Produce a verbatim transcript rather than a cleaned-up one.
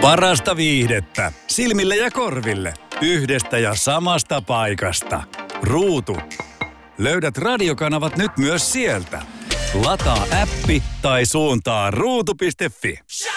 Parasta viihdettä silmille ja korville yhdestä ja samasta paikasta. Ruutu. Löydät radiokanavat nyt myös sieltä. Lataa appi tai suuntaa ruutu piste fi.